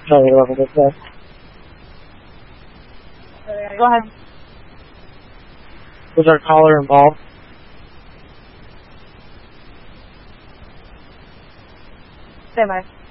Charlie 11, what's that? Go ahead. Was our caller involved? Stand by.